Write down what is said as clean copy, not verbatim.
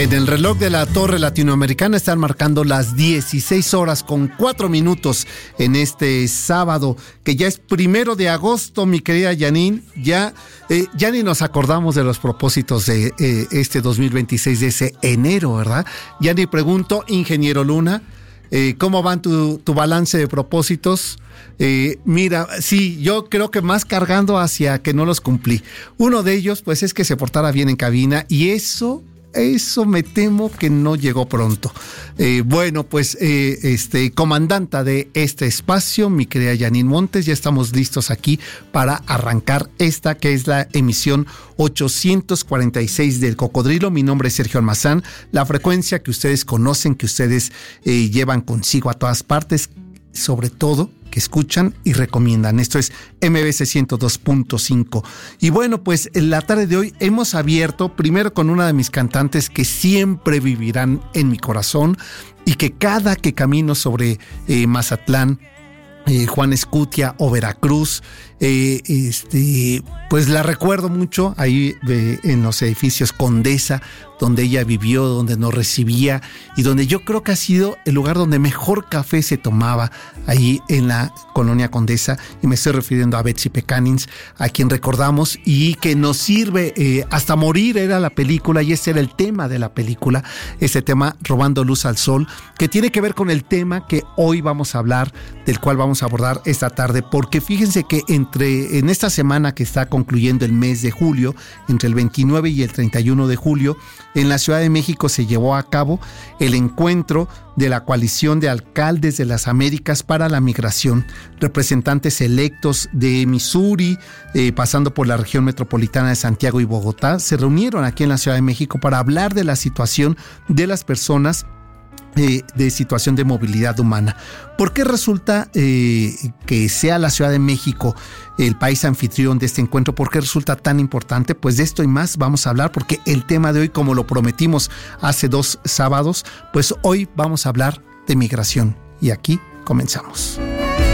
En el reloj de la Torre Latinoamericana están marcando las 16 horas con 4 minutos en este sábado, que ya es 1 de agosto, mi querida Janine. Ya ni nos acordamos de los propósitos de este 2026, de ese enero, ¿verdad? Ya ni pregunto, ingeniero Luna, ¿cómo van tu balance de propósitos? Mira, sí, yo creo que más cargando hacia que no los cumplí. Uno de ellos, pues, es que se portara bien en cabina, y eso me temo que no llegó pronto. Bueno, pues, comandanta de este espacio, mi querida Janine Montes, ya estamos listos aquí para arrancar esta que es la emisión 846 del Cocodrilo. Mi nombre es Sergio Almazán. La frecuencia que ustedes conocen, que ustedes llevan consigo a todas partes, sobre todo que escuchan y recomiendan. Esto es MBC 102.5. Y bueno, pues en la tarde de hoy hemos abierto primero con una de mis cantantes que siempre vivirán en mi corazón y que cada que camino sobre Mazatlán, Juan Escutia o Veracruz, pues la recuerdo mucho ahí en los edificios Condesa, donde ella vivió, donde nos recibía y donde yo creo que ha sido el lugar donde mejor café se tomaba ahí en la colonia Condesa, y me estoy refiriendo a Betsy Pecanins, a quien recordamos y que nos sirve hasta morir. Era la película y ese era el tema de la película, ese tema Robando Luz al Sol, que tiene que ver con el tema que hoy vamos a hablar, del cual vamos a abordar esta tarde, porque fíjense que en esta semana que está concluyendo el mes de julio, entre el 29 y el 31 de julio, en la Ciudad de México se llevó a cabo el encuentro de la Coalición de Alcaldes de las Américas para la Migración. Representantes electos de Missouri, pasando por la región metropolitana de Santiago y Bogotá, se reunieron aquí en la Ciudad de México para hablar de la situación de las personas de situación de movilidad humana. ¿Por qué resulta que sea la Ciudad de México el país anfitrión de este encuentro? ¿Por qué resulta tan importante? Pues de esto y más vamos a hablar, porque el tema de hoy, como lo prometimos hace 2 sábados, pues hoy vamos a hablar de migración. Y aquí comenzamos.